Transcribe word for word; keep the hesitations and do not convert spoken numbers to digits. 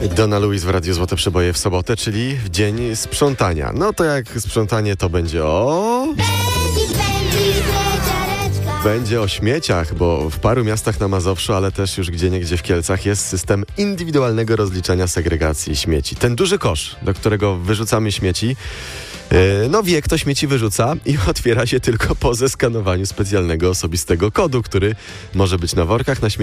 Donna Lewis w Radiu Złote Przeboje w sobotę, czyli w dzień sprzątania. No to jak sprzątanie to będzie o... Będzie o śmieciach, bo w paru miastach na Mazowszu, ale też już gdzieniegdzie w Kielcach jest system indywidualnego rozliczania segregacji śmieci. Ten duży kosz, do którego wyrzucamy śmieci, no wie, kto śmieci wyrzuca i otwiera się tylko po zeskanowaniu specjalnego osobistego kodu, który może być na workach, na śmieci.